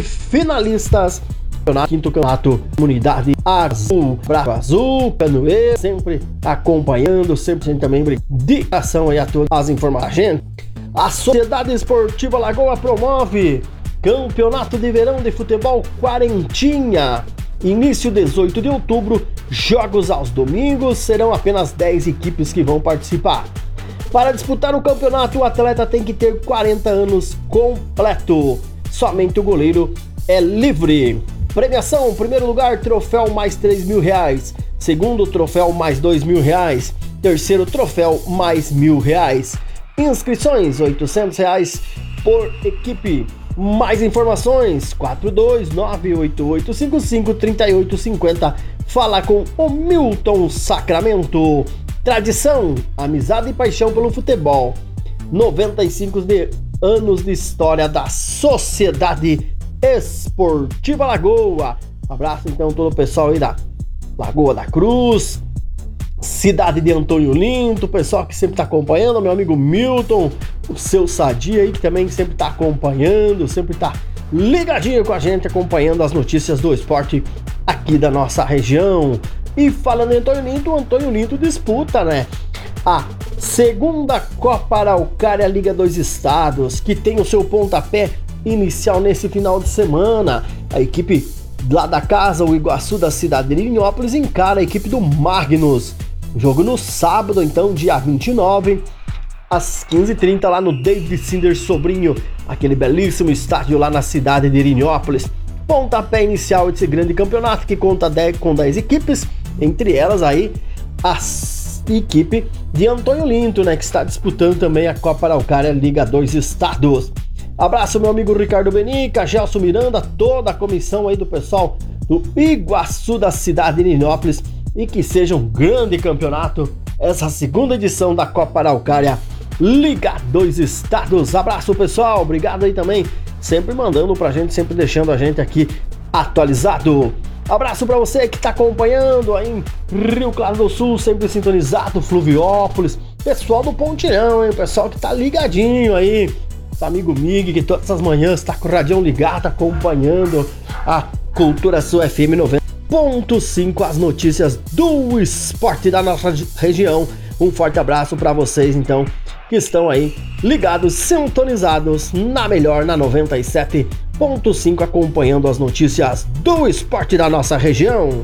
finalistas do quinto campeonato Comunidade Azul, Braço Azul, Canoe, sempre acompanhando, sempre também dedicação aí a todas as informações. A Sociedade Esportiva Lagoa promove Campeonato de Verão de Futebol Quarentinha. Início 18 de outubro, jogos aos domingos, serão apenas 10 equipes que vão participar. Para disputar o campeonato, o atleta tem que ter 40 anos completo. Somente o goleiro é livre. Premiação: primeiro lugar, troféu mais R$3.000. Segundo, troféu mais R$2.000. Terceiro, troféu mais R$1.000. Inscrições: R$800 por equipe. Mais informações: 42988553850. Fala com o Milton Sacramento. Tradição, amizade e paixão pelo futebol. 95 anos de história da Sociedade Esportiva Lagoa. Abraço então todo o pessoal aí da Lagoa da Cruz, cidade de Antônio Linto, o pessoal que sempre tá acompanhando, meu amigo Milton, o seu Sadia aí que também sempre tá acompanhando, sempre tá ligadinho com a gente, acompanhando as notícias do esporte aqui da nossa região. E falando em Antônio Linto disputa, né, a segunda Copa Araucária Liga 2 Estados, que tem o seu pontapé inicial nesse final de semana. A equipe lá da casa, o Iguaçu da cidade de Liniópolis, encara a equipe do Magnus. Jogo no sábado, então, dia 29, às 15h30, lá no David Cinder Sobrinho, aquele belíssimo estádio lá na cidade de Liniópolis. Pontapé inicial desse grande campeonato que conta com 10 equipes, entre elas aí a equipe de Antônio Linto, né, que está disputando também a Copa Araucária Liga 2 Estados. Abraço meu amigo Ricardo Benica, Gelson Miranda, toda a comissão aí do pessoal do Iguaçu da cidade de Liniópolis, e que seja um grande campeonato essa segunda edição da Copa Araucária Liga 2 Estados. Abraço pessoal, obrigado aí também, sempre mandando pra gente, sempre deixando a gente aqui atualizado. Abraço pra você que tá acompanhando aí em Rio Claro do Sul, sempre sintonizado, Fluviópolis, pessoal do Pontilhão, hein, pessoal que tá ligadinho aí, amigo Mig, que todas as manhãs tá com o radião ligado, acompanhando a Cultura Sul FM 90.5, as notícias do esporte da nossa região. Um forte abraço para vocês, então, que estão aí ligados, sintonizados na melhor, na 97.5, acompanhando as notícias do esporte da nossa região.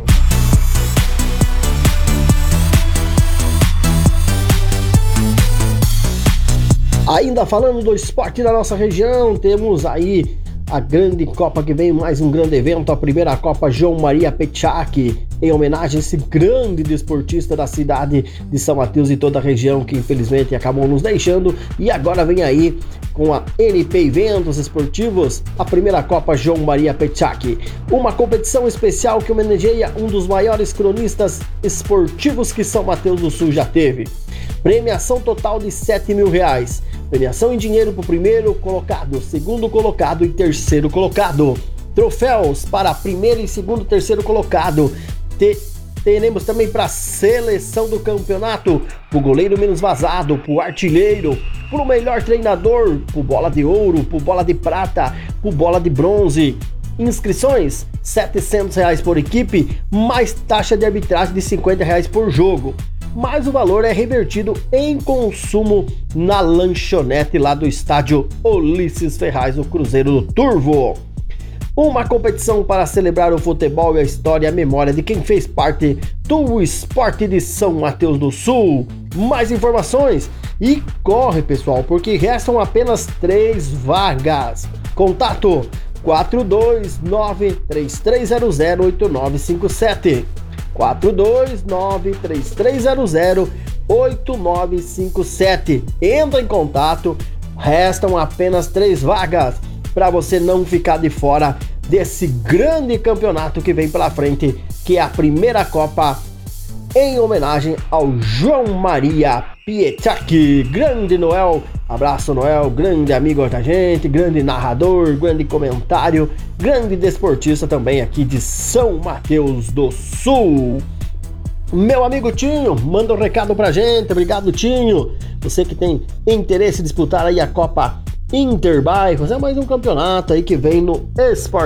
Ainda falando do esporte da nossa região, temos aí a grande Copa que vem, mais um grande evento, a primeira Copa João Maria Petchac, em homenagem a esse grande desportista da cidade de São Mateus e toda a região que infelizmente acabou nos deixando, e agora vem aí com a NP Eventos Esportivos, a primeira Copa João Maria Petchac, uma competição especial que homenageia um dos maiores cronistas esportivos que São Mateus do Sul já teve. Premiação total de R$7.000. Premiação em dinheiro para o primeiro colocado, segundo colocado e terceiro colocado. Troféus para primeiro e segundo, terceiro colocado. Teremos também para a seleção do campeonato, para o goleiro menos vazado, para o artilheiro, para o melhor treinador, para o bola de ouro, para o bola de prata, para o bola de bronze. Inscrições R$700 por equipe, mais taxa de arbitragem de R$50 por jogo. Mas o valor é revertido em consumo na lanchonete lá do estádio Ulisses Ferraz, o Cruzeiro do Turvo. Uma competição para celebrar o futebol e a história e a memória de quem fez parte do esporte de São Mateus do Sul. Mais informações e corre, pessoal, porque restam apenas 3 vagas. Contato 429-3300-8957. 429-3300-8957. Entra em contato, restam apenas 3 vagas para você não ficar de fora desse grande campeonato que vem pela frente, que é a primeira Copa em homenagem ao João Maria Petchac. Grande Noel, abraço Noel, grande amigo da gente, grande narrador, grande comentário, grande desportista também aqui de São Mateus do Sul. Meu amigo Tinho, manda um recado pra gente, obrigado Tinho, você que tem interesse em disputar aí a Copa Interbairros, é mais um campeonato aí que vem no esporte